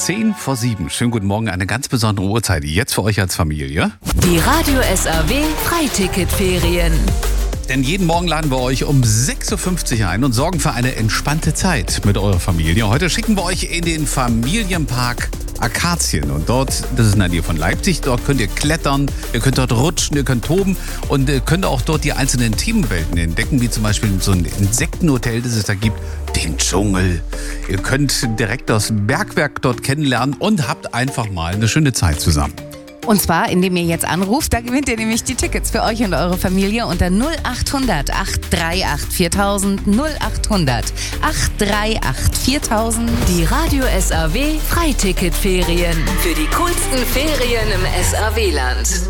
7:10. Schönen guten Morgen, eine ganz besondere Uhrzeit, jetzt für euch als Familie. Die Radio SAW Freiticketferien. Denn jeden Morgen laden wir euch um 6:50 Uhr ein und sorgen für eine entspannte Zeit mit eurer Familie. Heute schicken wir euch in den Familienpark Akazien. Und dort, das ist in der Nähe von Leipzig, dort könnt ihr klettern, ihr könnt dort rutschen, ihr könnt toben und ihr könnt auch dort die einzelnen Themenwelten entdecken, wie zum Beispiel so ein Insektenhotel, das es da gibt, den Dschungel. Ihr könnt direkt das Bergwerk dort kennenlernen und habt einfach mal eine schöne Zeit zusammen. Und zwar, indem ihr jetzt anruft, da gewinnt ihr nämlich die Tickets für euch und eure Familie unter 0800 838 4000, 0800 838 4000. Die Radio SAW Freiticketferien. Für die coolsten Ferien im SAW-Land.